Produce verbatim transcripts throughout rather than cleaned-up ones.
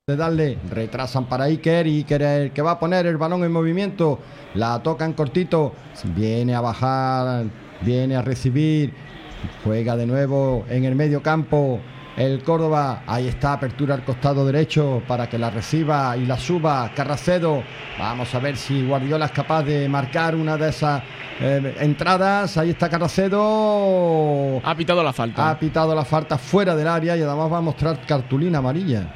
de darle, retrasan para Iker, y Iker es el que va a poner el balón en movimiento, la tocan cortito, viene a bajar, viene a recibir, juega de nuevo en el medio campo el Córdoba, ahí está, apertura al costado derecho para que la reciba y la suba Carracedo. Vamos a ver si Guardiola es capaz de marcar una de esas eh, entradas. Ahí está Carracedo, ha pitado la falta ha pitado la falta fuera del área y además va a mostrar cartulina amarilla.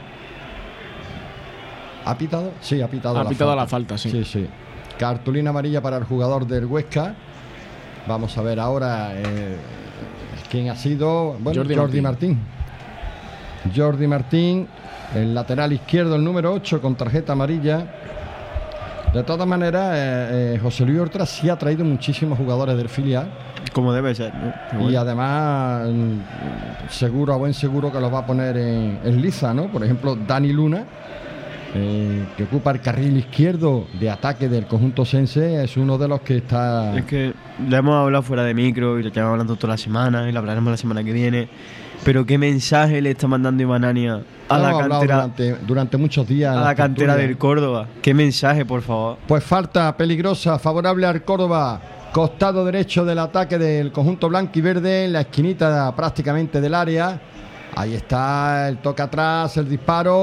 ¿Ha pitado? Sí, ha pitado, ha la, pitado falta. la falta, sí. Sí, sí. Cartulina amarilla para el jugador del Huesca. Vamos a ver ahora eh, quién ha sido. Bueno, Jordi, Jordi Martín. Martín. Jordi Martín, el lateral izquierdo, el número ocho, con tarjeta amarilla. De todas maneras, eh, eh, José Luis Horta sí ha traído muchísimos jugadores del filial. Como debe ser, ¿no? Bueno. Y además, seguro, a buen seguro que los va a poner en, en liza, ¿no? Por ejemplo, Dani Luna, Eh, que ocupa el carril izquierdo de ataque del conjunto sense, es uno de los que está... Es que le hemos hablado fuera de micro y lo llevamos hablando toda la semana y lo hablaremos la semana que viene, pero qué mensaje le está mandando Iván Ania a la cantera durante, durante muchos días a la, la cantera del Córdoba. Qué mensaje, por favor. Pues falta peligrosa, favorable al Córdoba, costado derecho del ataque del conjunto blanco y verde, en la esquinita prácticamente del área. Ahí está el toque atrás, el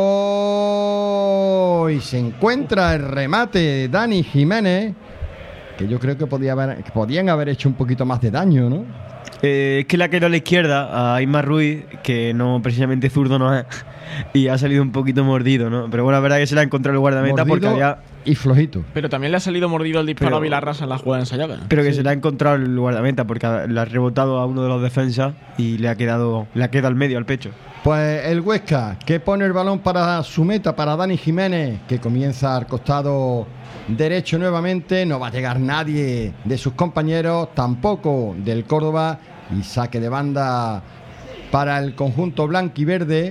disparo y se encuentra el remate de Dani Jiménez, que yo creo que, podía haber, que podían haber hecho un poquito más de daño, ¿no? Eh, es que le ha quedado a la izquierda a Isma Ruiz, que no precisamente zurdo no es, y ha salido un poquito mordido, ¿no? Pero bueno, la verdad es que se la ha encontrado el guardameta mordido porque había... y flojito. Pero también le ha salido mordido el disparo pero, a Vilarrasa en la jugada ensayada. Pero que sí. se le ha encontrado el guardameta porque le ha rebotado a uno de los defensas y le ha quedado, le ha quedado al medio, al pecho. Pues el Huesca, que pone el balón para su meta, para Dani Jiménez, que comienza al costado derecho nuevamente. No va a llegar nadie de sus compañeros, tampoco del Córdoba, y saque de banda para el conjunto blanco y verde.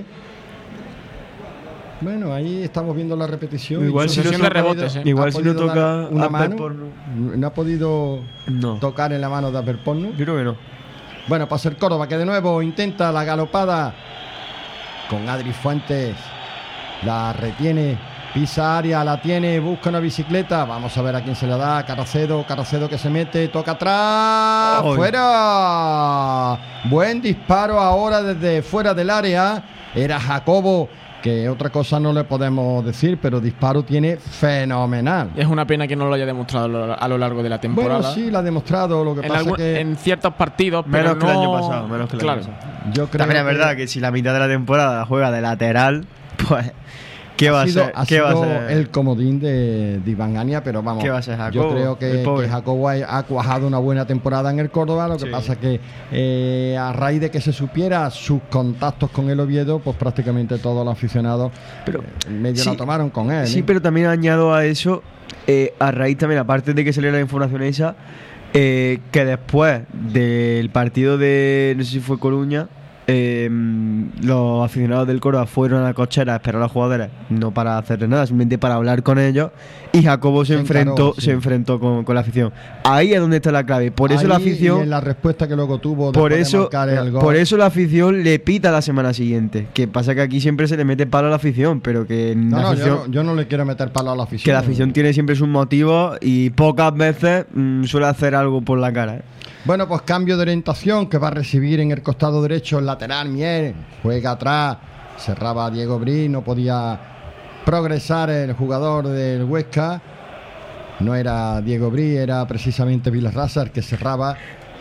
Bueno, ahí estamos viendo la repetición. Igual si no, de rebotes, eh. Igual si no toca una Asper mano, Porno. no ha podido no. tocar en la mano de Asper Porno. Yo creo que no. Bueno, pasa el Córdoba, que de nuevo intenta la galopada con Adri Fuentes. La retiene, pisa área, la tiene, busca una bicicleta. Vamos a ver a quién se la da. Carracedo, Carracedo que se mete, toca atrás. ¡Oh! ¡Fuera! Buen disparo ahora desde fuera del área. Era Jacobo, que otra cosa no le podemos decir, pero disparo tiene fenomenal. Es una pena que no lo haya demostrado a lo largo de la temporada. Bueno, sí, lo ha demostrado. Lo que en pasa algún, que en ciertos partidos, menos pero que no... el año pasado, menos que el claro. año pasado. Yo creo También es que verdad que si la mitad de la temporada juega de lateral, pues ¿qué va a sido, ser? Ha ¿Qué sido va a ser? el comodín de, de Iván Ania, pero vamos, ¿Qué va a ser Jacobo? yo creo que, que Jacobo ha, ha cuajado una buena temporada en el Córdoba. Lo que sí. pasa que eh, a raíz de que se supiera sus contactos con el Oviedo, pues prácticamente todos los aficionados pero, eh, medio sí, la tomaron con él. Sí, ¿eh? pero también añado a eso, eh, a raíz también, aparte de que saliera la información esa, eh, que después del partido de, no sé si fue Coruña, Eh, los aficionados del Córdoba fueron a la cochera a esperar a los jugadores, no para hacerle nada, simplemente para hablar con ellos, y Jacobo se, se enfrentó encaró, sí. se enfrentó con, con la afición. Ahí es donde está la clave. Por eso Ahí, la afición, y en la respuesta que luego tuvo por eso, de marcar el gol. Por eso la afición le pita la semana siguiente. Que pasa que aquí siempre se le mete palo a la afición, pero que no, la no, afición, yo no, yo no le quiero meter palo a la afición. Que la afición tiene siempre sus motivos y pocas veces mmm, suele hacer algo por la cara, ¿eh? Bueno, pues cambio de orientación que va a recibir en el costado derecho el lateral Mier. Juega atrás, cerraba Diego Brí, no podía progresar el jugador del Huesca. No era Diego Brí, era precisamente Vilarrasa el que cerraba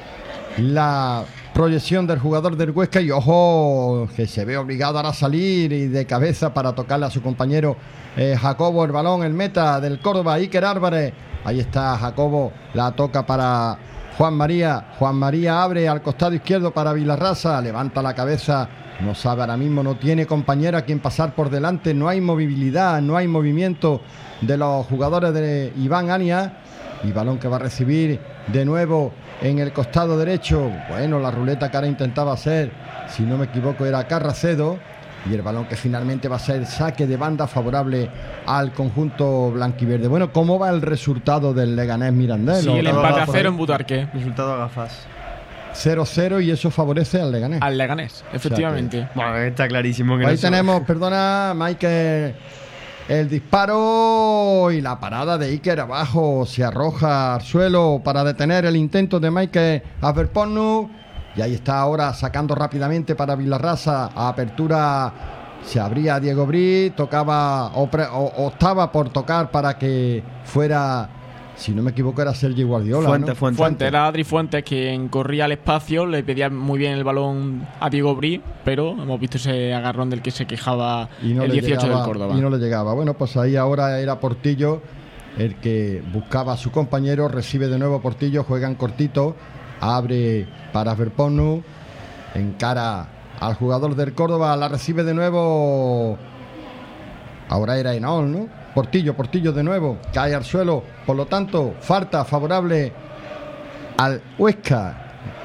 la proyección del jugador del Huesca. Y ojo, que se ve obligado ahora a salir y de cabeza para tocarle a su compañero eh, Jacobo el balón, el meta del Córdoba, Iker Álvarez. Ahí está Jacobo, la toca para Juan María, Juan María abre al costado izquierdo para Vilarrasa, levanta la cabeza, no sabe ahora mismo, no tiene compañero a quien pasar por delante, no hay movilidad, no hay movimiento de los jugadores de Iván Ania, y balón que va a recibir de nuevo en el costado derecho. Bueno, la ruleta que ahora intentaba hacer, si no me equivoco, era Carracedo, y el balón que finalmente va a ser saque de banda favorable al conjunto blanquiverde. Bueno, ¿cómo va el resultado del Leganés Mirandés? Sí, el empate a cero en Butarque. Resultado a gafas. cero cero y eso favorece al Leganés. Al Leganés, efectivamente. Bueno, está clarísimo que Ahí no se- tenemos, perdona, Michael, el disparo y la parada de Iker abajo. Se arroja al suelo para detener el intento de Michael Averponu. Y ahí está ahora sacando rápidamente para Vilarrasa. A apertura se abría Diego Brí. Tocaba o, pre, o, o optaba por tocar para que fuera, si no me equivoco, era Sergio Guardiola. Fuente, ¿no? Fuente. Fuente, era Adri Fuentes quien corría al espacio, le pedía muy bien el balón a Diego Brí, pero hemos visto ese agarrón del que se quejaba Y no el le dieciocho llegaba, del Córdoba. Y no le llegaba. Bueno, pues ahí ahora era Portillo el que buscaba a su compañero. Recibe de nuevo Portillo, juegan cortito. Abre para Verponu. Encara al jugador del Córdoba. La recibe de nuevo. Ahora era Enaol, ¿no? Portillo, Portillo de nuevo. Cae al suelo. Por lo tanto, falta favorable al Huesca.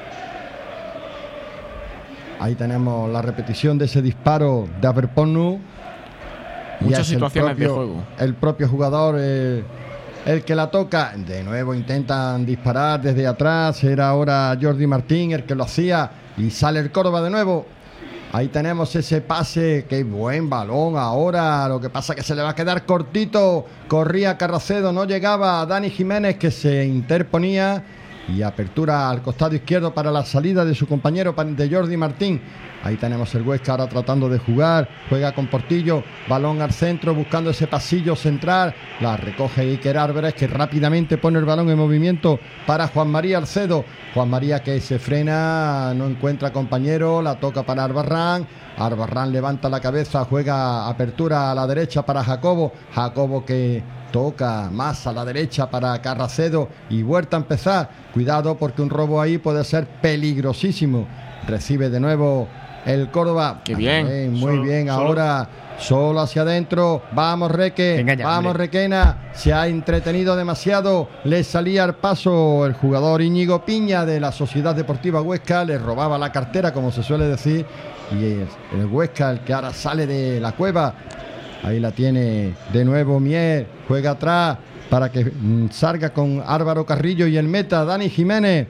Ahí tenemos la repetición de ese disparo de Averponu. Y Muchas es el situaciones de propio- juego. El propio jugador eh, el que la toca. De nuevo intentan disparar desde atrás. Era ahora Jordi Martín el que lo hacía. Y sale el Córdoba de nuevo. Ahí tenemos ese pase. Qué buen balón ahora. Lo que pasa que se le va a quedar cortito. Corría Carracedo, no llegaba. Dani Jiménez que se interponía. Y apertura al costado izquierdo para la salida de su compañero, de Jordi Martín. Ahí tenemos el Huesca ahora tratando de jugar. Juega con Portillo. Balón al centro buscando ese pasillo central. La recoge Iker Álvarez que rápidamente pone el balón en movimiento para Juan María Alcedo. Juan María que se frena, no encuentra compañero. La toca para Arbarrán. Arbarrán levanta la cabeza. Juega apertura a la derecha para Jacobo. Jacobo que toca más a la derecha para Carracedo y vuelta a empezar. Cuidado porque un robo ahí puede ser peligrosísimo. Recibe de nuevo el Córdoba. Qué bien. Eh, muy Solo- bien solo- ahora. Solo hacia adentro. Vamos Reque. Venga ya, Vamos hombre. Requena. Se ha entretenido demasiado. Le salía al paso el jugador Íñigo Piña de la Sociedad Deportiva Huesca. Le robaba la cartera, como se suele decir. Y es el Huesca el que ahora sale de la cueva. Ahí la tiene de nuevo Mier. Juega atrás para que mm, salga con Álvaro Carrillo y el meta Dani Jiménez.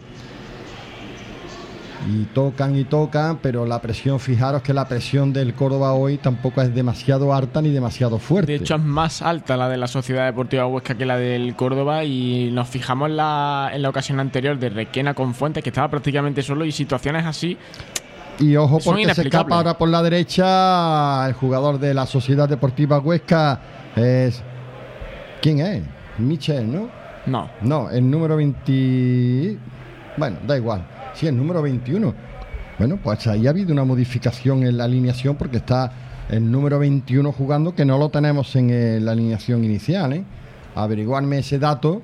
Y tocan y tocan, pero la presión, fijaros que la presión del Córdoba hoy tampoco es demasiado alta ni demasiado fuerte. De hecho, es más alta la de la Sociedad Deportiva Huesca que la del Córdoba. Y nos fijamos en la, en la ocasión anterior de Requena con Fuentes, que estaba prácticamente solo. Y situaciones así, Y ojo Son porque se escapa inexplicables. ahora por la derecha el jugador de la Sociedad Deportiva Huesca. Es... ¿Quién es? Michel, ¿no? no. No, el número veinte... Bueno, da igual. Sí, el número veintiuno. Bueno, pues ahí ha habido una modificación en la alineación porque está el número veintiuno jugando, que no lo tenemos en eh, la alineación inicial, ¿eh? Averiguarme ese dato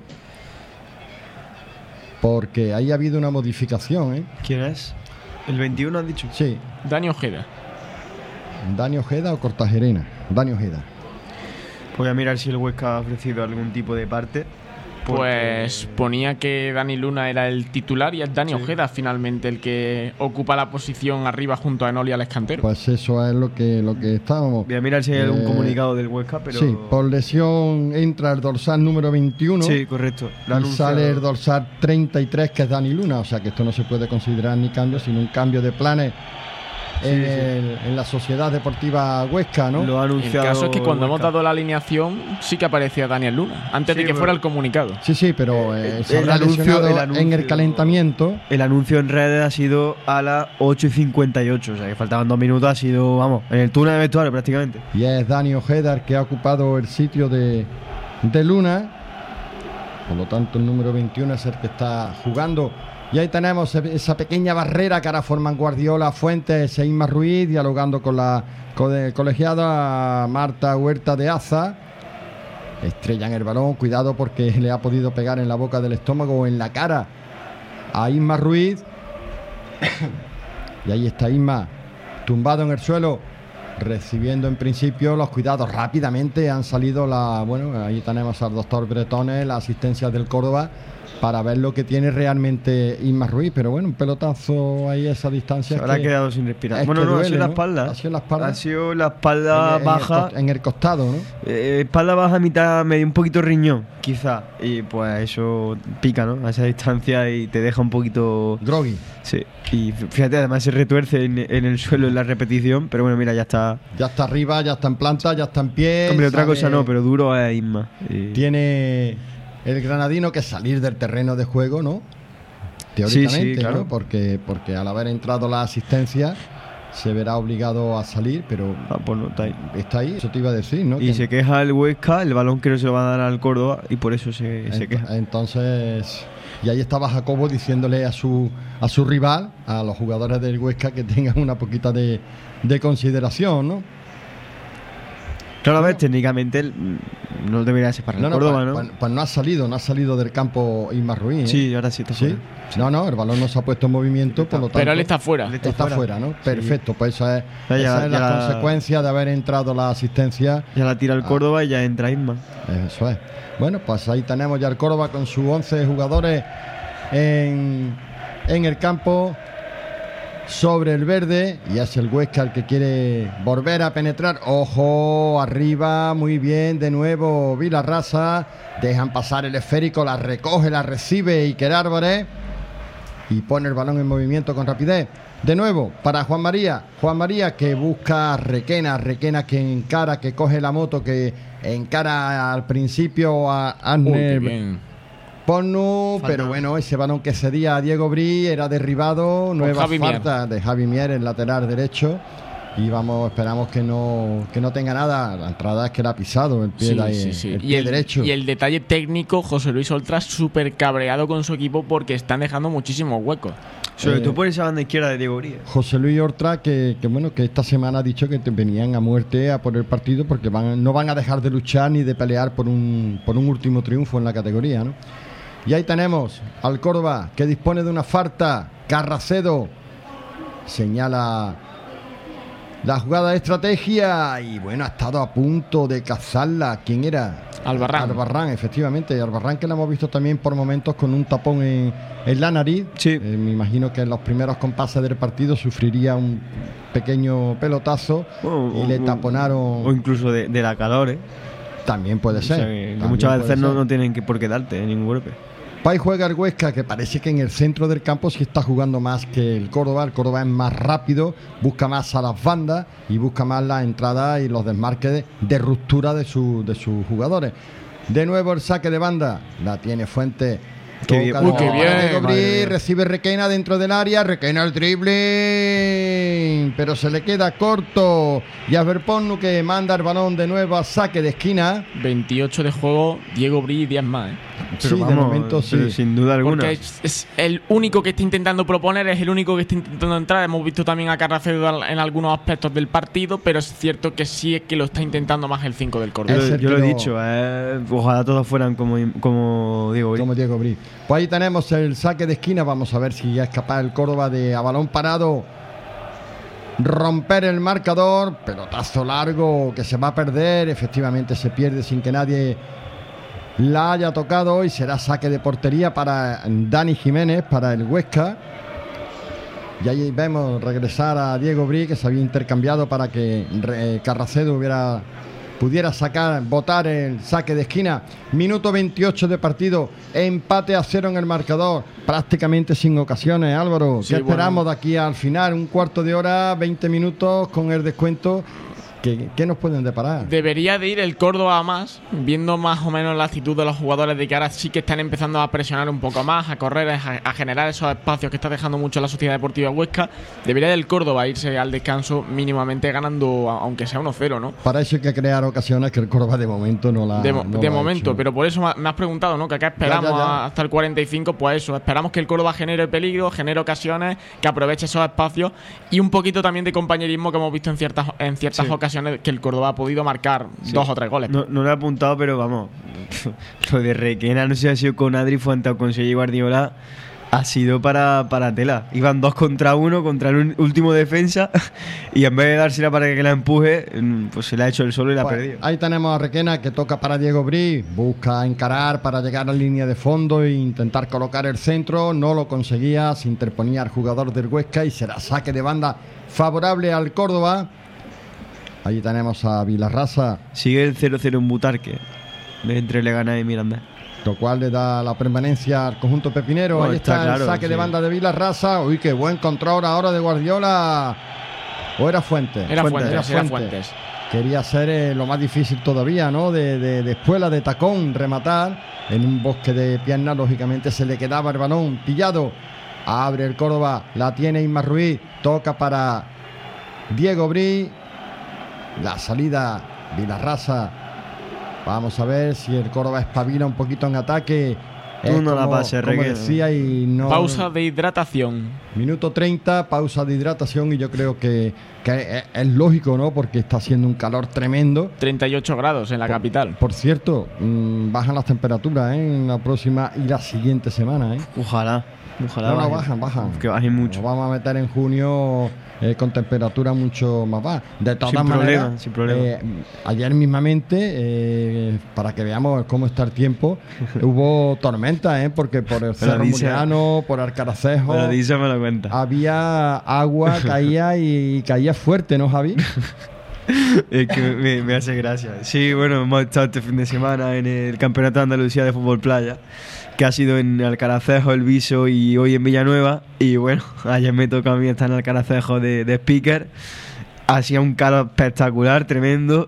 porque ahí ha habido una modificación, ¿eh? ¿Quién es? ¿El veintiuno han dicho? Sí, Dani Ojeda. Dani Ojeda o Cortajerena. Dani Ojeda. Voy a mirar si el Huesca ha ofrecido algún tipo de parte. porque- Pues ponía que Dani Luna era el titular y es Dani Ojeda finalmente el que ocupa la posición arriba junto a Enoli al escantero. Pues eso es lo que lo que estábamos. Voy a mirar si hay algún Eh, comunicado del Huesca, pero... Sí, por lesión entra el dorsal número veintiuno. Sí, correcto. Lo ha Y anunciado. sale el dorsal treinta y tres, que es Dani Luna. O sea que esto no se puede considerar ni cambio, sino un cambio de planes en, Sí, sí. el- en la Sociedad Deportiva Huesca, ¿no? Lo ha El anunciado caso es que cuando hemos Huesca. dado la alineación sí que aparecía Daniel Luna, antes Sí, de que bueno. fuera el comunicado. Sí, sí, pero eh, Eh, se el habrá anuncio- lesionado el en el anuncio- calentamiento. El anuncio en redes ha sido a las ocho y cincuenta y ocho, o sea que faltaban dos minutos, ha sido, vamos, en el túnel de vestuario prácticamente. Y es Dani Ojeda el que ha ocupado el sitio de, de Luna. Por lo tanto, el número veintiuno es el que está jugando. Y ahí tenemos esa pequeña barrera que ahora forman Guardiola, Fuentes e Isma Ruiz, dialogando con la co- colegiada Marta Huerta de Aza. Estrellan el balón, cuidado porque le ha podido pegar en la boca del estómago o en la cara a Isma Ruiz. Y ahí está Isma, tumbado en el suelo. recibiendo en principio los cuidados. Rápidamente han salido la, bueno, ahí tenemos al doctor Bretones, la asistencia del Córdoba, para ver lo que tiene realmente Isma Ruiz, pero bueno, un pelotazo ahí a esa distancia. Se habrá que, quedado sin respirar. Es Bueno, que no, duele, ha sido la ¿no? espalda. Ha sido la espalda. Ha sido la espalda en, baja. En el, en el costado, ¿no? Eh, espalda baja, mitad, medio un poquito riñón, quizá. Y pues eso pica, ¿no? A esa distancia y te deja un poquito. Groggy. Sí. Y fíjate, además se retuerce en, en el suelo en la repetición, pero bueno, mira, ya está. Ya está arriba, ya está en planta, ya está en pie. Hombre, otra sale, cosa no, pero duro es Isma. Y... Tiene el granadino que salir del terreno de juego, ¿no? Teóricamente, sí, sí, claro. ¿no? Porque, porque al haber entrado la asistencia se verá obligado a salir, pero Ah, pues no, está ahí. está ahí, eso te iba a decir, ¿no? Y Que- se queja el Huesca, el balón que no se lo va a dar al Córdoba y por eso se, se Ent- queja. Entonces, y ahí estaba Jacobo diciéndole a su a su rival, a los jugadores del Huesca, que tengan una poquita de, de consideración, ¿no? Claro, a ver, Bueno. técnicamente el- no debería ser para el No, no, Córdoba, pues, ¿no? pues- pues no ha salido, no ha salido del campo Isma Ruiz, ¿eh? Sí, ahora sí está ¿Sí? fuera. No, no, el balón no se ha puesto en movimiento, por lo tanto. Pero él está fuera. Él Está, está fuera, fuera, ¿no? sí. Perfecto, pues esa es, Ya, ya, esa es la ya. consecuencia de haber entrado la asistencia. Ya la tira el Ah. Córdoba y ya entra Isma. Eso es. Bueno, pues ahí tenemos ya el Córdoba con sus once jugadores en, en el campo sobre el verde, y es el Huesca el que quiere volver a penetrar. Ojo, arriba, muy bien, de nuevo Vilarrasa, dejan pasar el esférico, la recoge, la recibe Iker Álvarez y pone el balón en movimiento con rapidez. De nuevo, para Juan María. Juan María que busca a Requena. Requena que encara, que coge la moto, que encara al principio a Uy, qué Arner bien. Ponu, Falta. pero bueno, ese balón que cedía a Diego Brí era derribado. Nueva Javi Mier. falta de Javi Mier, el lateral derecho. Y vamos, esperamos que no, que no tenga nada. La entrada es que la ha pisado el pie, Sí, de ahí, sí, sí. el Y, pie el, derecho. y el detalle técnico, José Luis Oltra súper cabreado con su equipo porque están dejando muchísimos huecos. Sobre Eh, todo por esa banda izquierda de Diego Bría. José Luis Hortra, que, que bueno, que esta semana ha dicho que te venían a muerte a por el partido porque van, no van a dejar de luchar ni de pelear por un, por un último triunfo en la categoría, ¿no? Y ahí tenemos al Córdoba, que dispone de una falta. Carracedo señala la jugada de estrategia y bueno, ha estado a punto de cazarla. ¿Quién era? Albarrán. Albarrán, efectivamente. Albarrán, que lo hemos visto también por momentos con un tapón en, en la nariz. Sí. Eh, me imagino que en los primeros compases del partido sufriría un pequeño pelotazo Bueno, y o- le o- taponaron. O incluso de, de la calor, ¿eh? También puede O ser. sea, que también muchas puede veces no, ser. no tienen que por qué darte, ¿eh? Ningún golpe. Pai juega el Huesca, que parece que en el centro del campo sí está jugando más que el Córdoba. El Córdoba es más rápido, busca más a las bandas y busca más la entrada y los desmarques de, de ruptura de, su, de sus jugadores. De nuevo el saque de banda, la tiene Fuente. Qué bien. Toca Uy, qué la bola de bien, Gobri, madre mía. recibe Requena dentro del área, Requena el dribbling, pero se le queda corto. Y a Verponu, que manda el balón de nuevo a saque de esquina. veintiocho de juego, Diego Brí y diez más. ¿eh? Pero Sí, de vamos, momento pero sí. sin duda alguna. Porque es, es el único que está intentando proponer, es el único que está intentando entrar. Hemos visto también a Carracedo en algunos aspectos del partido, pero es cierto que sí es que lo está intentando más el cinco del Yo, Córdoba. Es lo- el yo que lo he lo- dicho, eh, ojalá todos fueran como, como Diego Brí. Como Diego Brí. Pues ahí tenemos el saque de esquina. Vamos a ver si ya es capaz el Córdoba de, a balón parado, romper el marcador. Pelotazo largo que se va a perder. Efectivamente se pierde sin que nadie la haya tocado. Y será saque de portería para Dani Jiménez, para el Huesca. Y ahí vemos regresar a Diego Brí, que se había intercambiado para que eh, Carracedo hubiera, pudiera sacar, botar el saque de esquina. Minuto veintiocho de partido, empate a cero en el marcador, prácticamente sin ocasiones. Álvaro, Sí, ¿qué bueno. esperamos de aquí al final? Un cuarto de hora, veinte minutos con el descuento. ¿Qué, qué nos pueden deparar? Debería de ir el Córdoba a más, viendo más o menos la actitud de los jugadores de que ahora sí que están empezando a presionar un poco más, a correr, a, a generar esos espacios que está dejando mucho la Sociedad Deportiva Huesca. Debería el Córdoba irse al descanso mínimamente ganando, aunque sea uno cero, ¿no? Para eso hay que crear ocasiones que el Córdoba de momento no la De, mo- no de lo ha momento, hecho. pero por eso me has preguntado, ¿no? Que acá esperamos Ya, ya, ya. a- hasta el cuarenta y cinco, pues eso, esperamos que el Córdoba genere peligro, genere ocasiones, que aproveche esos espacios y un poquito también de compañerismo que hemos visto en ciertas en ciertas Sí. ocasiones que el Córdoba ha podido marcar Sí. dos o tres goles. No, no lo he apuntado, pero vamos. Lo de Requena, no sé si ha sido con Adri Fuente o con Sergi Guardiola. ha sido para, para tela. Iban dos contra uno contra el un- último defensa y en vez de dársela para que la empuje, pues se la ha hecho el solo y la Pues, ha perdido. ahí tenemos a Requena que toca para Diego Bri, busca encarar para llegar a la línea de fondo e intentar colocar el centro, no lo conseguía, se interponía el jugador del Huesca y será saque de banda favorable al Córdoba. Ahí tenemos a Vilarrasa, Sigue el cero cero en Butarque, entre Leganés y Mirandés. lo cual le da la permanencia al conjunto pepinero. Bueno, Ahí está, está claro, el saque de sí. banda de Vilarrasa. Uy, qué buen control ahora de Guardiola. ¿O era Fuentes? Era Fuentes, Fuentes, era era Fuentes. Fuentes. Quería hacer eh, lo más difícil todavía, ¿no? De, de, de espuela, de tacón, rematar. En un bosque de piernas, lógicamente se le quedaba el balón pillado. Abre el Córdoba, la tiene Isma Ruiz. Toca para Diego Bri. La salida, Vilarrasa. Vamos a ver si el Córdoba espabila un poquito en ataque. Tú Es no la como- pases, como Reguero. decía, y no. Pausa de hidratación. Minuto treinta, pausa de hidratación, y yo creo que, que es, es lógico, ¿no? Porque está haciendo un calor tremendo. treinta y ocho grados en la capital. Por cierto, mmm, bajan las temperaturas, ¿eh? En la próxima y la siguiente semana, ¿eh? Ojalá, ojalá. No, no, bajen. bajan, bajan. Que bajen mucho. Nos vamos a meter en junio eh, con temperatura mucho más baja. De todas Sin maneras, problema, sin problema. eh, ayer mismamente, eh, para que veamos cómo está el tiempo, hubo tormenta, ¿eh? Porque por el Cerro dice- Muriano, por Alcaracejo, Pero dice me lo cuenta. había agua, caía y caía fuerte, ¿no, Javi? Es que me, me hace gracia. Sí, bueno, hemos estado este fin de semana en el Campeonato de Andalucía de Fútbol Playa, que ha sido en Alcaracejo, El Viso y hoy en Villanueva. Y bueno, ayer me toca a mí estar en Alcaracejo de, de speaker. Hacía un calor espectacular, tremendo.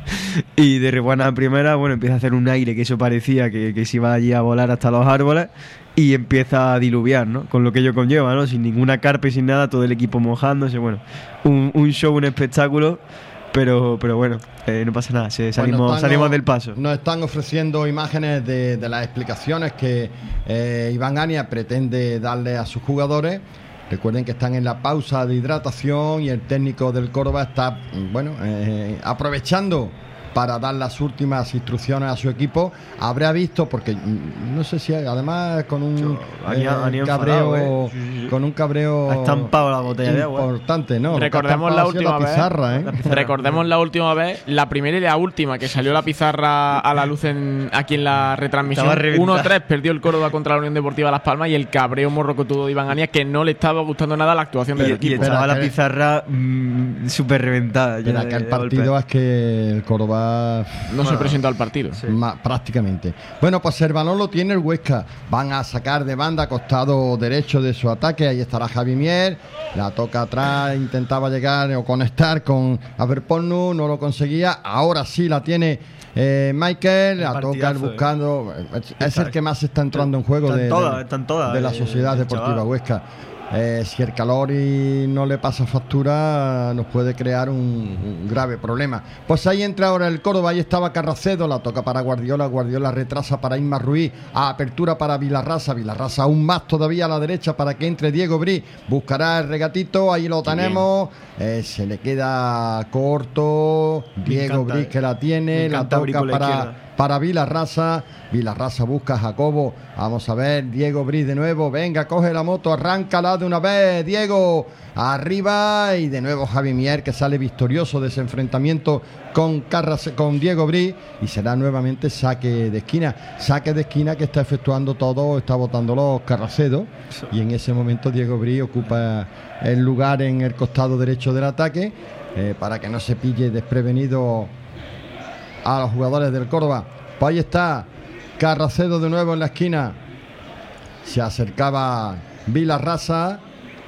Y de buena primera, bueno, empieza a hacer un aire que eso parecía que, que se iba allí a volar hasta los árboles. Y empieza a diluviar, ¿no? Con lo que ello conlleva, ¿no? Sin ninguna carpa y sin nada, todo el equipo mojándose. Bueno, un, un show, un espectáculo. Pero, pero bueno, eh, no pasa nada, se- salimos, Bueno, están- salimos del paso. Nos están ofreciendo imágenes de, de las explicaciones que eh, Iván Ania pretende darle a sus jugadores. Recuerden que están en la pausa de hidratación y el técnico del Córdoba está, bueno, eh, aprovechando para dar las últimas instrucciones a su equipo. Habrá visto, porque mm, no sé si además con un Yo, Ania- eh, Ania cabreo, enfadado, ¿eh? Sí, sí, sí. con un cabreo Ha estampado la botella de agua. importante, ¿no? Lo que ha Recordemos estampado la ha sido última la vez. pizarra, ¿eh? La pizarra. Recordemos la última vez, la primera y la última, que salió la pizarra a la luz en, aquí en la retransmisión. Estaba reventada. uno tres perdió el Córdoba contra la Unión Deportiva Las Palmas y el cabreo morrocotudo de Iván Ania, que no le estaba gustando nada la actuación del Y, y equipo. estaba Pero la que- pizarra mm, súper reventada. Pero llena de- aquel de partido golpes. es que el Córdoba No se presentó al partido. Sí. ma- prácticamente. Bueno, pues el balón lo tiene el Huesca. Van a sacar de banda costado derecho de su ataque. Ahí estará Javi Mier. La toca atrás, intentaba llegar o conectar con Averpornu, no lo conseguía. Ahora sí la tiene eh, Michael. La toca Partidazo, el buscando. Es, es el que más está entrando en juego Están de, todas, de- están todas, de la eh, Sociedad el Deportiva chaval. Huesca. Eh, si el calor y no le pasa factura, nos puede crear un, un grave problema. Pues ahí entra ahora el Córdoba, ahí estaba Carracedo, la toca para Guardiola, Guardiola retrasa para Isma Ruiz, a apertura para Vilarrasa, Vilarrasa aún más todavía a la derecha para que entre Diego Bri, buscará el regatito, ahí lo tenemos, eh, se le queda corto, Diego encanta, Bri que la tiene, me la encanta Bri toca con la para... izquierda. Para Vilarrasa, Vilarrasa busca a Jacobo. Vamos a ver, Diego Bri de nuevo. Venga, coge la moto, arráncala de una vez, Diego. Arriba y de nuevo Javi Mier que sale victorioso de ese enfrentamiento con, Carras, con Diego Bri. Y será nuevamente saque de esquina. Saque de esquina que está efectuando todo, está botándolo Carracedo. Y en ese momento Diego Bri ocupa el lugar en el costado derecho del ataque eh, para que no se pille desprevenido a los jugadores del Córdoba. Pues ahí está Carracedo de nuevo en la esquina. Se acercaba Vilarrasa.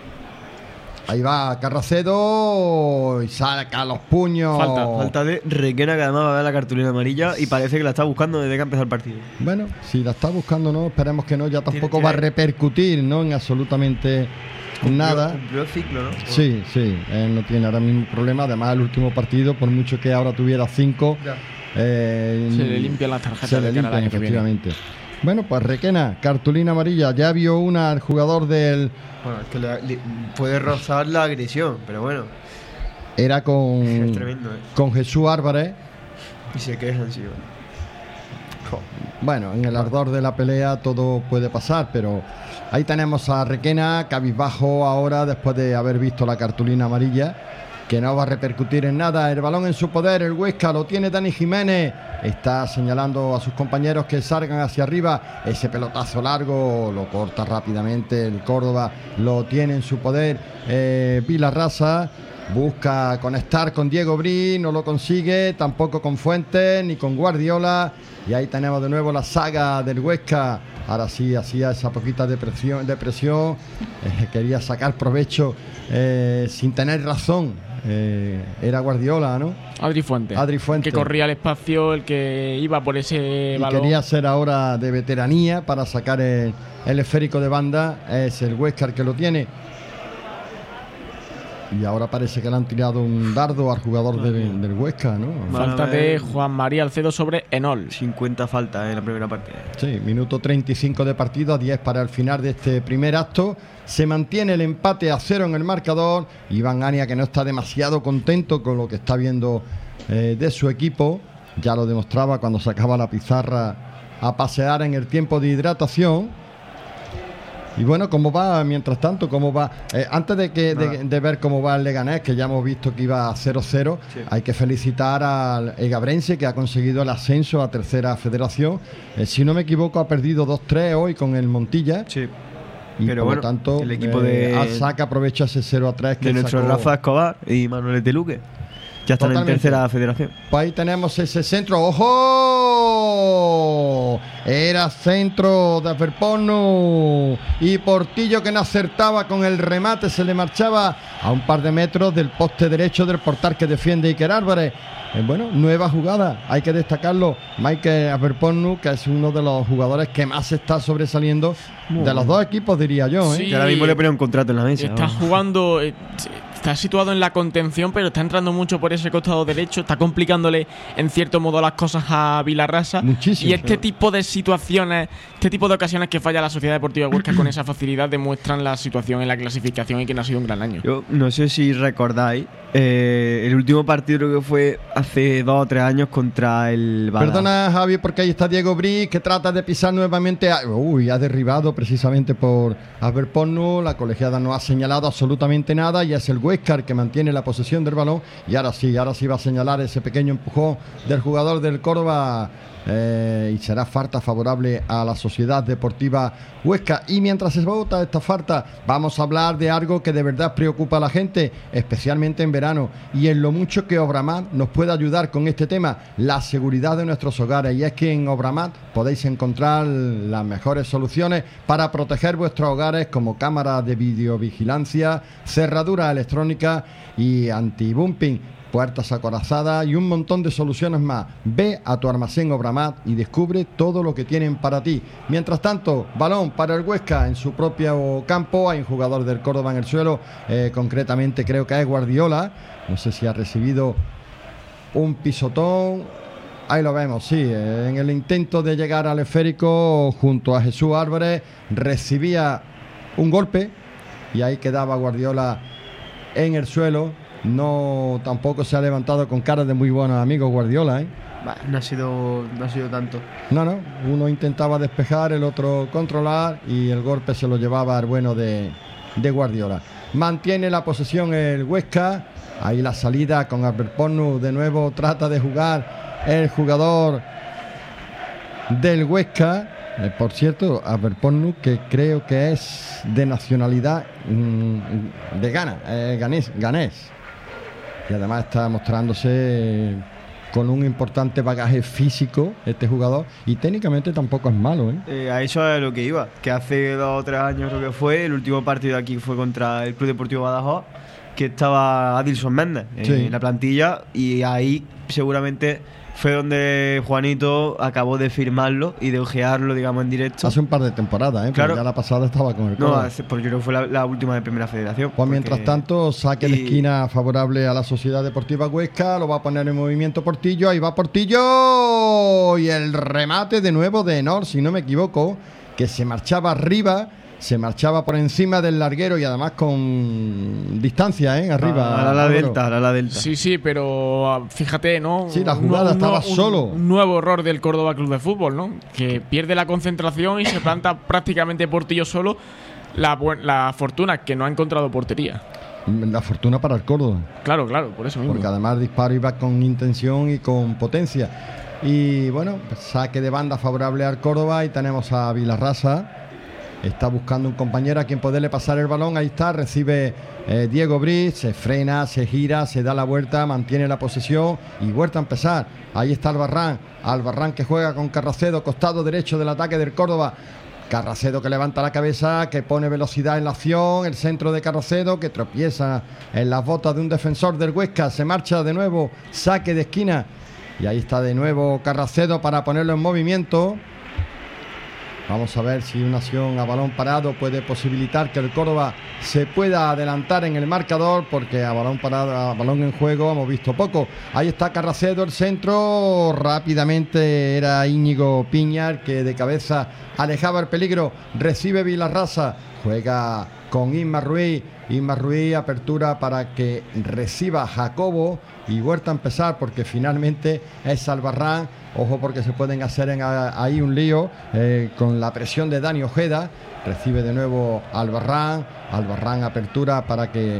Ahí va Carracedo y saca los puños. Falta, Falta de Requena, que además va a ver la cartulina amarilla y parece que la está buscando desde que ha empezado el partido. Bueno, si la está buscando, no, esperemos que no, ya tampoco Tiene- va a tiene- repercutir, ¿no? En absolutamente nada. Cumplió el ciclo, ¿no? Sí, sí, él no tiene ahora mismo problema. Además, el último partido, por mucho que ahora tuviera cinco, Ya. eh, Se le limpian las tarjetas se de le cara al limpian, año que viene. efectivamente. Bueno, pues Requena, cartulina amarilla. Ya vio una al jugador del. Bueno, es que le- le- puede rozar la agresión, pero bueno, Era con. es tremendo, ¿eh? Con Jesús Álvarez. Y se quejan, sí. Bueno. Bueno, en el ardor de la pelea todo puede pasar, pero ahí tenemos a Requena, cabizbajo ahora después de haber visto la cartulina amarilla, que no va a repercutir en nada. El balón en su poder, el Huesca lo tiene Dani Jiménez, está señalando a sus compañeros que salgan hacia arriba. Ese pelotazo largo lo corta rápidamente el Córdoba, lo tiene en su poder eh, Vilarrasa. Busca conectar con Diego Brí, no lo consigue, tampoco con Fuentes ni con Guardiola. Y ahí tenemos de nuevo la saga del Huesca. Ahora sí hacía esa poquita de presión, de presión. Eh, quería sacar provecho eh, sin tener razón. Eh, era Guardiola, ¿no? Adri Fuentes. Adri Fuentes. Que corría el espacio, el que iba por ese y balón. Quería ser ahora de veteranía para sacar el, el esférico de banda. Es el Huesca el que lo tiene. Y ahora parece que le han tirado un dardo al jugador del, del Huesca, ¿no? Falta de Juan María Alcedo sobre Enol. cincuenta faltas en la primera parte. Sí, minuto treinta y cinco de partido, diez para el final de este primer acto. Se mantiene el empate a cero en el marcador. Iván Ania, que no está demasiado contento con lo que está viendo eh, de su equipo. Ya lo demostraba cuando sacaba la pizarra a pasear en el tiempo de hidratación. Y bueno, ¿cómo va mientras tanto? ¿Cómo va? Eh, antes de, que, de, de ver cómo va el Leganés, que ya hemos visto que iba a cero cero, sí. Hay que felicitar al Egabrense, que ha conseguido el ascenso a tercera federación. Eh, si no me equivoco, ha perdido dos tres hoy con el Montilla. Sí. Y pero por bueno, lo tanto, el equipo eh, de Alsaca aprovecha ese cero a tres que de nuestro sacó Rafa Escobar y Manuel Teluque. Ya están Totalmente. En tercera federación. Pues ahí tenemos ese centro. ¡Ojo! Era centro de Averpono. Y Portillo, que no acertaba con el remate, se le marchaba a un par de metros del poste derecho del portal que defiende Iker Álvarez. Eh, bueno, nueva jugada, hay que destacarlo. Michael Averpono, que es uno de los jugadores que más está sobresaliendo Muy de los dos equipos, diría yo. ¿eh? Sí, que ahora mismo le ponía un contrato en la mesa. Está ¿no? jugando... Eh, Está situado en la contención, pero está entrando mucho por ese costado derecho. Está complicándole en cierto modo las cosas a Vilarrasa. Muchísimo. Y este tipo de situaciones, este tipo de ocasiones que falla la Sociedad Deportiva Huesca con esa facilidad demuestran la situación en la clasificación y que no ha sido un gran año. Yo no sé si recordáis eh, el último partido, creo que fue hace dos o tres años contra el Badajoz. Perdona, Javi, porque ahí está Diego Brí, que trata de pisar nuevamente a... Uy, ha derribado precisamente por Averpono. La colegiada no ha señalado absolutamente nada y es el Huesca que mantiene la posesión del balón. Y ahora sí, ahora sí va a señalar ese pequeño empujón del jugador del Córdoba. Eh, y será falta favorable a la Sociedad Deportiva Huesca. Y mientras se vota esta falta, vamos a hablar de algo que de verdad preocupa a la gente, especialmente en verano, y en lo mucho que Obramat nos puede ayudar con este tema, la seguridad de nuestros hogares. Y es que en Obramat podéis encontrar las mejores soluciones para proteger vuestros hogares, como cámaras de videovigilancia, cerraduras electrónicas y anti-bumping, puertas acorazadas y un montón de soluciones más. Ve a tu almacén Obramat y descubre todo lo que tienen para ti. Mientras tanto, balón para el Huesca en su propio campo. Hay un jugador del Córdoba en el suelo, eh, concretamente creo que es Guardiola. No sé si ha recibido un pisotón. Ahí lo vemos, sí, eh, en el intento de llegar al esférico junto a Jesús Álvarez, recibía un golpe y ahí quedaba Guardiola en el suelo. No, tampoco se ha levantado con cara de muy buenos amigos Guardiola, ¿eh? Bah, no ha sido, no ha sido tanto. No, no, uno intentaba despejar, el otro controlar y el golpe se lo llevaba al bueno de, de Guardiola. Mantiene la posesión el Huesca, ahí la salida con Averpono, de nuevo trata de jugar el jugador del Huesca. Eh, por cierto, Averpono, que creo que es de nacionalidad mmm, de Ghana, eh, ganés, ganés. Y además está mostrándose con un importante bagaje físico este jugador. Y técnicamente tampoco es malo, ¿eh? Eh, a eso es lo que iba. Que hace dos o tres años creo que fue. El último partido aquí fue contra el Club Deportivo Badajoz, que estaba Adilson Méndez en Sí. la plantilla. Y ahí seguramente fue donde Juanito acabó de firmarlo y de ojearlo, digamos, en directo. Hace un par de temporadas, ¿eh? Claro. Pero ya la pasada estaba con el No, Córdoba. hace- porque creo que fue la, la última de Primera Federación. Pues porque- mientras tanto, saque de y- esquina favorable a la Sociedad Deportiva Huesca. Lo va a poner en movimiento Portillo. Ahí va Portillo. Y el remate de nuevo de Enor, si no me equivoco, que se marchaba arriba se marchaba por encima del larguero y además con distancia, ¿eh? Arriba. A la, la delta, a la, la delta. Sí, sí, pero fíjate, ¿no? Sí, la jugada un, estaba un, solo. Un nuevo error del Córdoba Club de Fútbol, ¿no? Que pierde la concentración y se planta prácticamente Portillo solo. La, la fortuna que no ha encontrado portería. La fortuna para el Córdoba. Claro, claro, por eso mismo. Porque además el disparo iba con intención y con potencia. Y bueno, saque de banda favorable al Córdoba y tenemos a Vilarrasa. Está buscando un compañero a quien poderle pasar el balón. Ahí está, recibe eh, Diego Briz, se frena, se gira, se da la vuelta, mantiene la posesión y vuelta a empezar. Ahí está Albarrán, Albarrán que juega con Carracedo, costado derecho del ataque del Córdoba. Carracedo que levanta la cabeza, que pone velocidad en la acción, el centro de Carracedo que tropieza en las botas de un defensor del Huesca, se marcha de nuevo, saque de esquina y ahí está de nuevo Carracedo para ponerlo en movimiento. Vamos a ver si una acción a balón parado puede posibilitar que el Córdoba se pueda adelantar en el marcador, porque a balón parado, a balón en juego hemos visto poco. Ahí está Carracedo, el centro, rápidamente era Íñigo Piñar que de cabeza alejaba el peligro, recibe Vilarrasa, juega con Isma Ruiz, Isma Ruiz, apertura para que reciba Jacobo y vuelta a empezar porque finalmente es Albarrán. Ojo porque se pueden hacer en, a, ahí un lío eh, con la presión de Dani Ojeda. Recibe de nuevo Albarrán. Albarrán apertura para que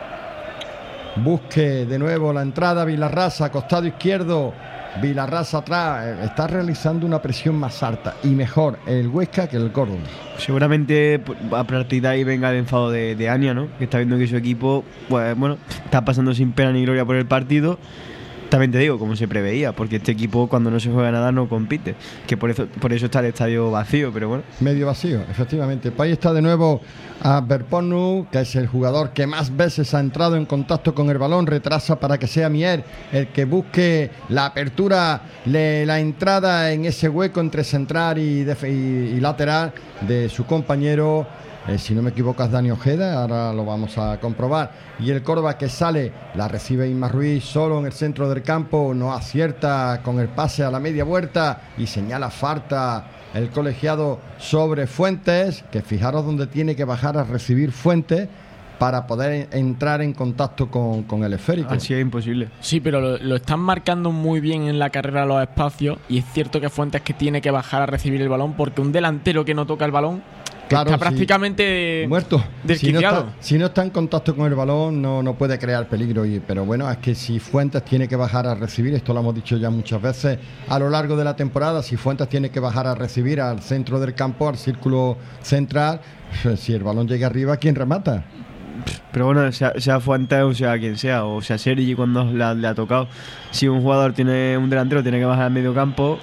busque de nuevo la entrada. Vilarrasa, costado izquierdo. Vilarrasa atrás. Eh, está realizando una presión más alta y mejor el Huesca que el Córdoba. Seguramente a partir de ahí venga el enfado de, de Ania, ¿no? Que está viendo que su equipo, pues bueno, está pasando sin pena ni gloria por el partido. También te digo, como se preveía, porque este equipo cuando no se juega nada no compite, que por eso por eso está el estadio vacío, pero bueno. Medio vacío, efectivamente. Pues ahí está de nuevo a Berponu, que es el jugador que más veces ha entrado en contacto con el balón, retrasa para que sea Mier el que busque la apertura, le, la entrada en ese hueco entre central y, de, y, y lateral de su compañero. Eh, si no me equivoco es Dani Ojeda, ahora lo vamos a comprobar. Y el Córdoba que sale, la recibe Isma Ruiz solo en el centro del campo, no acierta con el pase a la media vuelta y señala falta el colegiado sobre Fuentes, que fijaros dónde tiene que bajar a recibir Fuentes para poder entrar en contacto con, con el esférico. Así es imposible. Sí, pero lo, lo están marcando muy bien en la carrera los espacios y es cierto que Fuentes que tiene que bajar a recibir el balón porque un delantero que no toca el balón Claro, está prácticamente sí, muerto. Si no, desquiciado. está, si no está en contacto con el balón, no, no puede crear peligro. Y, pero bueno, es que si Fuentes tiene que bajar a recibir, esto lo hemos dicho ya muchas veces a lo largo de la temporada, si Fuentes tiene que bajar a recibir al centro del campo, al círculo central, si el balón llega arriba, ¿quién remata? Pero bueno, sea, sea Fuentes o sea quien sea, o sea Sergi cuando la, le ha tocado, si un jugador tiene un delantero tiene que bajar al medio campo,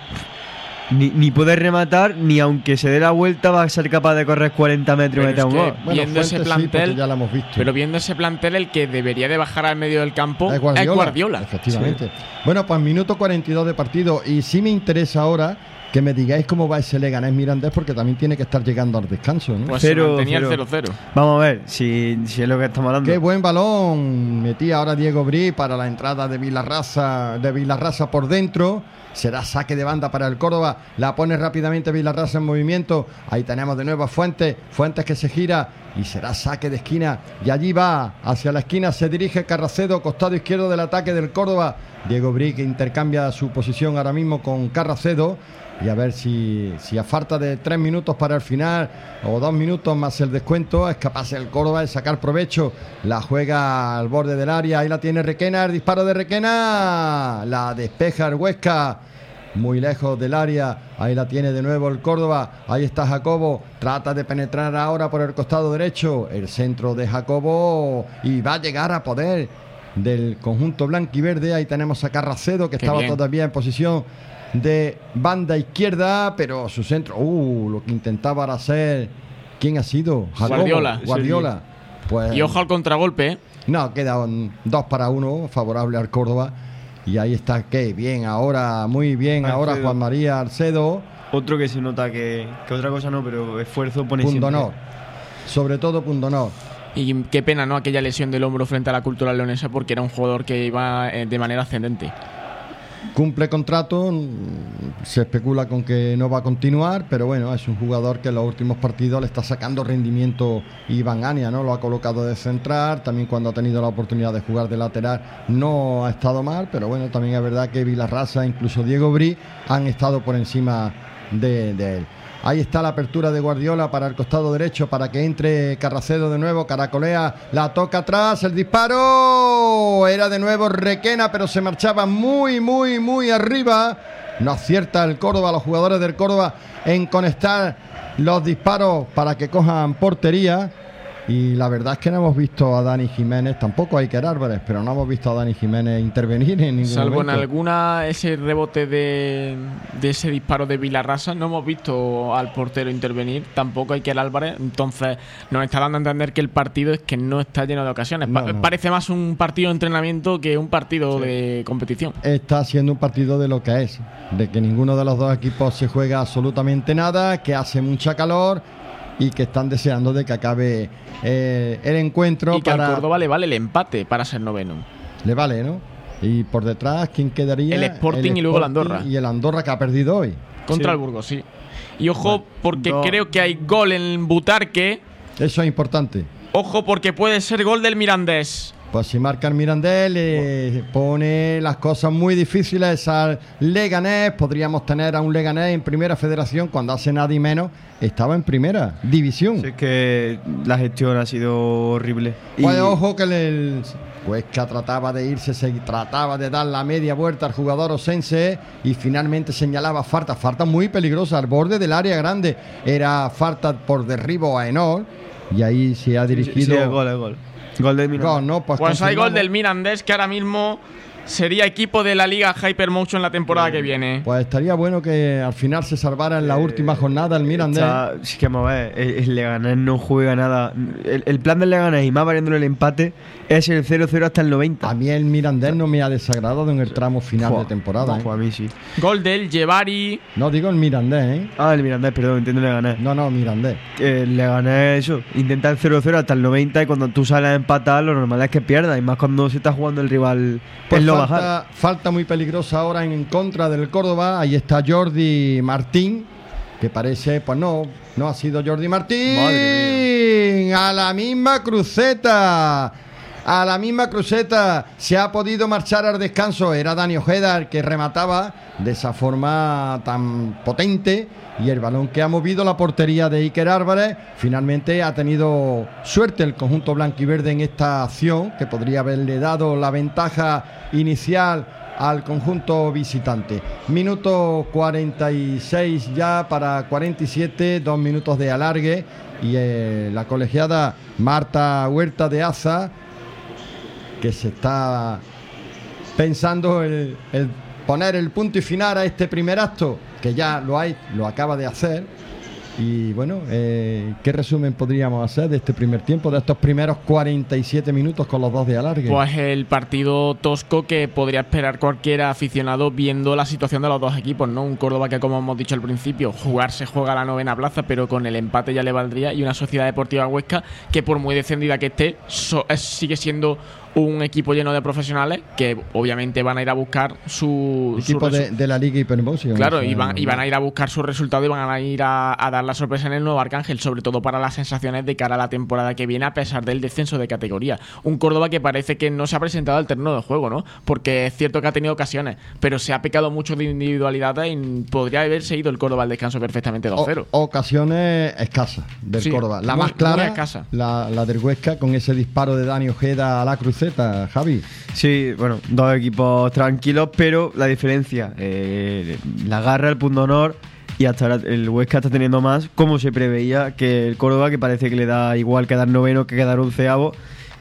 Ni, ni poder rematar, ni aunque se dé la vuelta va a ser capaz de correr cuarenta metros y meter un gol. Bueno, viendo ese Fuentes plantel, sí, ya lo hemos visto. Pero viendo ese plantel, el que debería de bajar al medio del campo es Guardiola. Es Guardiola. Efectivamente. Sí. Bueno, pues minuto cuarenta y dos de partido. Y sí me interesa ahora que me digáis cómo va ese Leganés Mirandés, porque también tiene que estar llegando al descanso, ¿no? Pues Cero, se mantenía el cero. cero cero. Vamos a ver si, si es lo que estamos hablando. Qué buen balón metía ahora Diego Brí para la entrada de Vilarrasa, de Vilarrasa por dentro. Será saque de banda para el Córdoba. La pone rápidamente Vilarrasa en movimiento. Ahí tenemos de nuevo a Fuentes. Fuentes que se gira y será saque de esquina. Y allí va hacia la esquina. Se dirige Carracedo, costado izquierdo del ataque del Córdoba. Diego Brí que intercambia su posición ahora mismo con Carracedo. Y a ver si, si a falta de tres minutos para el final o dos minutos más el descuento es capaz el Córdoba de sacar provecho. La juega al borde del área, ahí la tiene Requena, el disparo de Requena, la despeja el Huesca muy lejos del área, ahí la tiene de nuevo el Córdoba, ahí está Jacobo, trata de penetrar ahora por el costado derecho, el centro de Jacobo y va a llegar a poder del conjunto blanquiverde. Ahí tenemos a Carracedo que Qué estaba bien. todavía en posición de banda izquierda, pero su centro, uh, lo que intentaba hacer, ¿quién ha sido? Jacobo, Guardiola. Guardiola. Pues, Y ojo al contragolpe, ¿eh? no, quedan dos para uno, favorable al Córdoba. Y ahí está, qué bien, ahora, muy bien, Alcedo. ahora Juan María Arcedo, Otro que se nota que, que otra cosa no, pero esfuerzo pone pundonor, siempre. sobre todo pundonor. Y qué pena, ¿no? Aquella lesión del hombro frente a la Cultural Leonesa porque era un jugador que iba eh, de manera ascendente. cumple contrato, se especula con que no va a continuar, pero bueno, es un jugador que en los últimos partidos le está sacando rendimiento Iván Ania, ¿no? Lo ha colocado de central, también cuando ha tenido la oportunidad de jugar de lateral no ha estado mal, pero bueno, también es verdad que Vilarrasa, incluso Diego Brí, han estado por encima de, de él. Ahí está la apertura de Guardiola para el costado derecho, para que entre Carracedo de nuevo, caracolea, la toca atrás, el disparo, era de nuevo Requena, pero se marchaba muy, muy, muy arriba. No acierta el Córdoba, los jugadores del Córdoba, en conectar los disparos para que cojan portería. Y la verdad es que no hemos visto a Dani Jiménez, tampoco a Iker Álvarez, pero no hemos visto a Dani Jiménez intervenir en ningún Salvo momento. en alguna, ese rebote de, de ese disparo de Vilarrasa, no hemos visto al portero intervenir, tampoco a Iker Álvarez. Entonces nos está dando a entender que el partido es que no está lleno de ocasiones. No, Pa- no. Parece más un partido de entrenamiento que un partido Sí. de competición. Está siendo un partido de lo que es, de que ninguno de los dos equipos se juega absolutamente nada, que hace mucha calor y que están deseando de que acabe eh, el encuentro. Y que para... al Córdoba le vale el empate para ser noveno. Le vale, ¿no? Y por detrás, ¿quién quedaría? El Sporting y luego el Sporting Andorra. Y el Andorra, que ha perdido hoy. Contra Sí. el Burgos, sí. Y ojo, Bueno, porque no. creo que hay gol en Butarque. Eso es importante. Ojo, porque puede ser gol del Mirandés. Pues si marca el Mirandés, le pone las cosas muy difíciles al Leganés. Podríamos tener a un Leganés en primera federación cuando hace nada y menos estaba en primera división. Sí, es que la gestión ha sido horrible. Y Pues ojo que el Huesca trataba de irse, se trataba de dar la media vuelta al jugador osense y finalmente señalaba falta, falta muy peligrosa al borde del área grande. Era falta por derribo a Enol y ahí se ha sí, dirigido. sí, el gol, el gol. Gol del Mirandés. Gol, ¿no? Pues, Pues hay gol confirmamos. del Mirandés, que ahora mismo sería equipo de la Liga Hypermotion la temporada que viene. Pues estaría bueno que al final se salvara en la última jornada el Mirandés. Está- sí, que vamos a ver, el, el Leganés no juega nada. El, el plan del Leganés, y más variándole el empate, es el cero cero hasta el noventa. A mí el Mirandés no me ha desagradado en el tramo final Fua, de temporada. ¿eh? fua, a mí sí. Gol del Llevari. No digo el Mirandés, ¿eh? Ah, el Mirandés, perdón, entiendo el Leganés. No, no, Mirandés. El Leganés, eso, intenta el cero cero hasta el noventa y cuando tú sales a empatar, lo normal es que pierdas. Y más cuando se está jugando el rival Pues en lo falta, bajar. falta muy peligrosa ahora en contra del Córdoba. Ahí está Jordi Martín, que parece, pues no, no ha sido Jordi Martín. Madre A la misma cruceta. A la misma cruceta se ha podido marchar al descanso. Era Dani Ojeda el que remataba de esa forma tan potente. Y el balón que ha movido la portería de Iker Álvarez. Finalmente ha tenido suerte el conjunto blanquiverde en esta acción, que podría haberle dado la ventaja inicial al conjunto visitante. Minuto cuarenta y seis ya para cuarenta y siete, dos minutos de alargue. Y eh, la colegiada Marta Huerta de Aza, que se está pensando el, el poner el punto y final a este primer acto, que ya lo hay, lo acaba de hacer. Y bueno, eh, ¿qué resumen podríamos hacer de este primer tiempo, de estos primeros cuarenta y siete minutos con los dos de alargue? Pues el partido tosco que podría esperar cualquier aficionado viendo la situación de los dos equipos, ¿no? Un Córdoba que, como hemos dicho al principio, jugar se juega la novena plaza, pero con el empate ya le valdría, y una Sociedad Deportiva Huesca que, por muy descendida que esté, so- es- sigue siendo un equipo lleno de profesionales que obviamente van a ir a buscar su, su Equipo resu- de, de la Liga Hypermotion. Claro, o sea, y van, y van a ir a buscar su resultado y van a ir a, a dar la sorpresa en el Nuevo Arcángel, sobre todo para las sensaciones de cara a la temporada que viene, a pesar del descenso de categoría. Un Córdoba que parece que no se ha presentado al terreno de juego, ¿no? Porque es cierto que ha tenido ocasiones, pero se ha pecado mucho de individualidades y podría haberse ido el Córdoba al descanso perfectamente dos cero. O- ocasiones escasas del Sí, Córdoba. La muy- más clara, muy escasa. la, la del Huesca, con ese disparo de Dani Ojeda a la cruceta, Javi. Sí, bueno, dos equipos tranquilos, pero la diferencia, eh, la garra, el punto honor, y hasta ahora el Huesca está teniendo más, como se preveía, que el Córdoba, que parece que le da igual quedar noveno que quedar onceavo.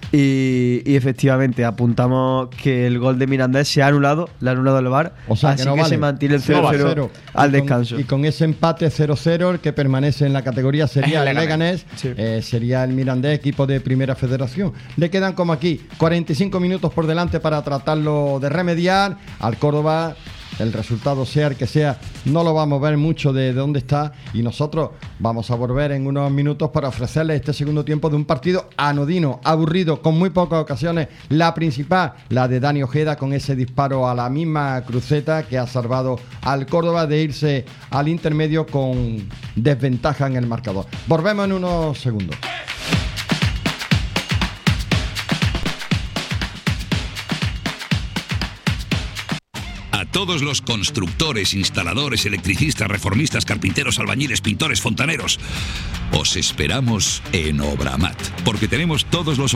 Y, y efectivamente apuntamos que el gol de Mirandés se ha anulado, le ha anulado el V A R, O sea, así que, no que vale. se mantiene el No cero va cero cero. al Y con- descanso. Y con ese empate cero cero, el que permanece en la categoría sería Es el el Leganés, Sí. eh, sería el Mirandés, equipo de Primera Federación. Le quedan, como aquí, cuarenta y cinco minutos por delante para tratarlo de remediar. Al Córdoba el resultado sea el que sea, no lo vamos a ver mucho de, de dónde está, y nosotros vamos a volver en unos minutos para ofrecerles este segundo tiempo de un partido anodino, aburrido, con muy pocas ocasiones. La principal, la de Dani Ojeda, con ese disparo a la misma cruceta que ha salvado al Córdoba de irse al intermedio con desventaja en el marcador. Volvemos en unos segundos. A todos los constructores, instaladores, electricistas, reformistas, carpinteros, albañiles, pintores, fontaneros, os esperamos en Obramat, porque tenemos todos los